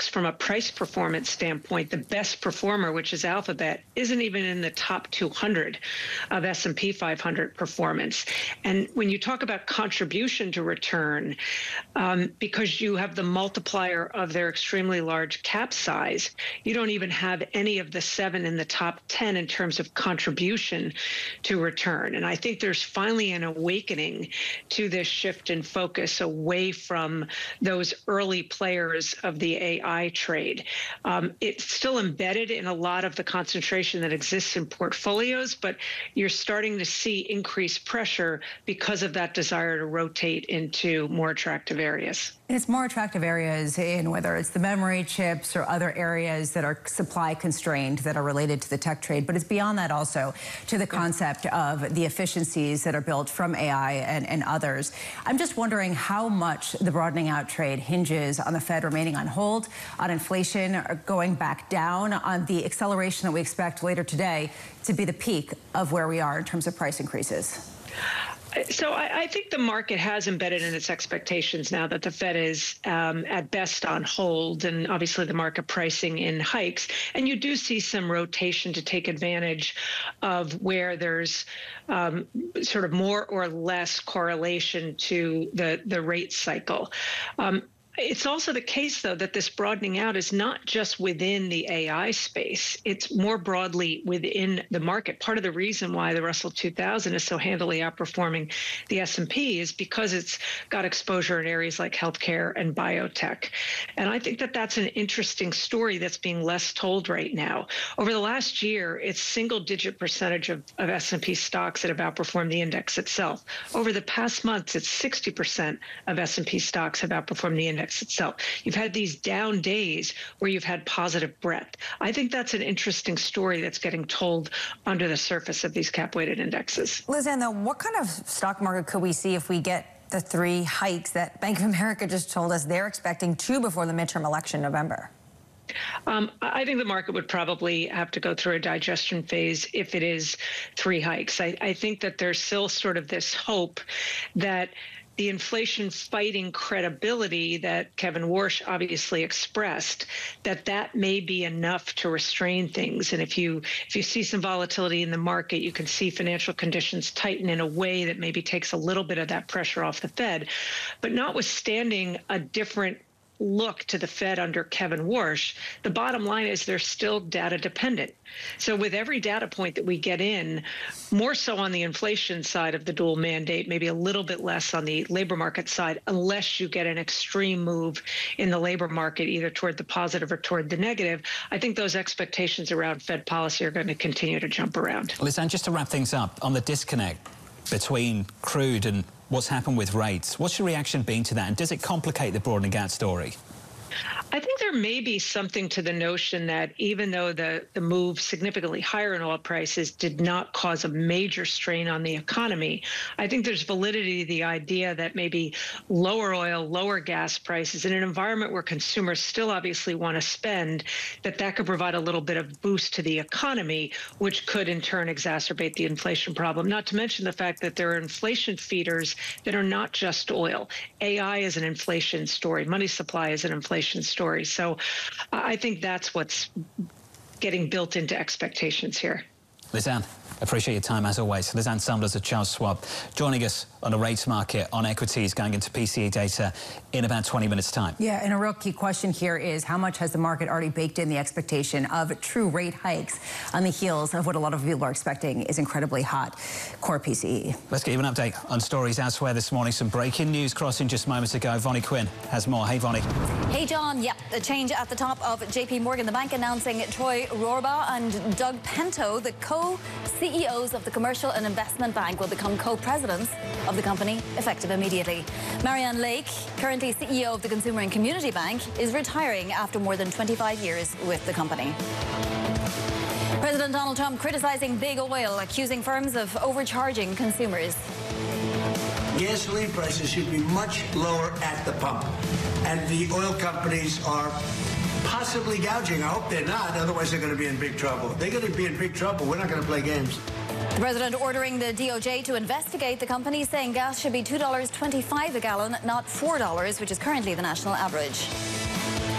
stocks from a price performance standpoint, the best performer, which is Alphabet, isn't even in the top 200 of S&P 500 performance. And when you talk about contribution to return, because you have the multiplier of their extremely large cap size, you don't even have any of the 7 in the top 10 in terms of contribution to return. And I think there's finally an awakening to this shift in focus away from those early players of the AI trade. It's still embedded in a lot of the concentration that exists in portfolios, but you're starting to see increased pressure because of that desire to rotate into more attractive areas. And it's more attractive areas in whether it's the memory chips or other areas that are supply constrained that are related to the tech trade. But it's beyond that also to the concept of the efficiencies that are built from AI and others. I'm just wondering how much the broadening out trade hinges on the Fed remaining on hold, on inflation going back down, on the acceleration that we expect later today to be the peak of where we are in terms of price increases. So I think the market has embedded in its expectations now that the Fed is at best on hold, and obviously the market pricing in hikes. And you do see some rotation to take advantage of where there's sort of more or less correlation to the rate cycle. It's also the case, though, that this broadening out is not just within the AI space. It's more broadly within the market. Part of the reason why the Russell 2000 is so handily outperforming the S&P is because it's got exposure in areas like healthcare and biotech. And I think that that's an interesting story that's being less told right now. Over the last year, it's single-digit percentage of S&P stocks that have outperformed the index itself. Over the past months, it's 60% of S&P stocks have outperformed the index itself. You've had these down days where you've had positive breadth. I think that's an interesting story that's getting told under the surface of these cap-weighted indexes. Lizanne, though, what kind of stock market could we see if we get the 3 hikes that Bank of America just told us they're expecting 2 before the midterm election in November? I think the market would probably have to go through a digestion phase if it is 3 hikes. I think that there's still sort of this hope that the inflation fighting credibility that Kevin Warsh obviously expressed, that may be enough to restrain things. And if you see some volatility in the market, you can see financial conditions tighten in a way that maybe takes a little bit of that pressure off the Fed. But notwithstanding a different look to the Fed under Kevin Warsh, the bottom line is they're still data dependent. So with every data point that we get in, more so on the inflation side of the dual mandate, maybe a little bit less on the labor market side, unless you get an extreme move in the labor market, either toward the positive or toward the negative, I think those expectations around Fed policy are going to continue to jump around. Lizanne, just to wrap things up, on the disconnect between crude and what's happened with rates, what's your reaction been to that, and does it complicate the broadening out story? I think there may be something to the notion that even though the move significantly higher in oil prices did not cause a major strain on the economy, I think there's validity to the idea that maybe lower oil, lower gas prices in an environment where consumers still obviously want to spend, that could provide a little bit of boost to the economy, which could in turn exacerbate the inflation problem. Not to mention the fact that there are inflation feeders that are not just oil. AI is an inflation story. Money supply is an inflation story. So I think that's what's getting built into expectations here. Lizanne, appreciate your time as always. Lizanne Sanders of Charles Schwab joining us on the rates market on equities going into PCE data in about 20 minutes time. Yeah, and a real key question here is how much has the market already baked in the expectation of true rate hikes on the heels of what a lot of people are expecting is incredibly hot core PCE. Let's get you an update on stories elsewhere this morning. Some breaking news crossing just moments ago. Vonnie Quinn has more. Hey, Vonnie. Hey, John. Yep, a change at the top of JP Morgan. The bank announcing Troy Rohrbaugh and Doug Pinto, the co-CEOs of the Commercial and Investment Bank, will become co-presidents of the company effective immediately. Marianne Lake, currently CEO of the Consumer and Community Bank, is retiring after more than 25 years with the company. President Donald Trump criticizing big oil, accusing firms of overcharging consumers. Gasoline prices should be much lower at the pump, and the oil companies are possibly gouging. I hope they're not, otherwise they're going to be in big trouble. They're going to be in big trouble. We're not going to play games. The president ordering the DOJ to investigate the company, saying gas should be $2.25 a gallon, not $4, which is currently the national average.